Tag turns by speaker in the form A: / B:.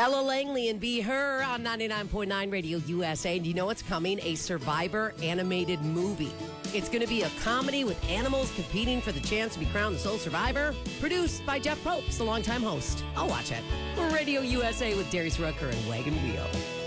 A: Ella Langley and Be Her on 99.9 Radio USA. And you know what's coming? A Survivor animated movie. It's going to be a comedy with animals competing for the chance to be crowned the sole survivor. Produced by Jeff Probst, the longtime host. I'll watch it. Radio USA with Darius Rucker and Wagon Wheel.